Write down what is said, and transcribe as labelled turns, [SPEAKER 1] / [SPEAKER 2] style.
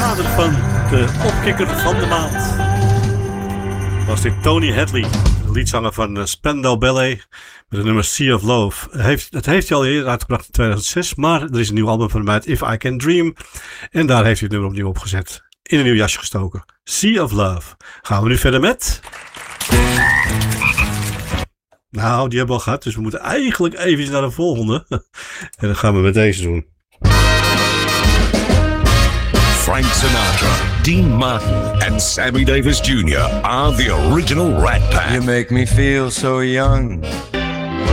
[SPEAKER 1] vader van de opkikker van de maand was dit Tony Hadley, de liedzanger van Spandau Ballet, met het nummer Sea of Love. Dat heeft hij al eerder uitgebracht in 2006, maar er is een nieuw album van hem uit, If I Can Dream. En daar heeft hij het nummer opnieuw opgezet, in een nieuw jasje gestoken. Sea of Love. Gaan we nu verder met... Nou, die hebben we al gehad, dus we moeten eigenlijk even naar de volgende. En dan gaan we met deze doen.
[SPEAKER 2] Frank Sinatra, Dean Martin, and Sammy Davis Jr. are the original Rat Pack.
[SPEAKER 3] You make me feel so young.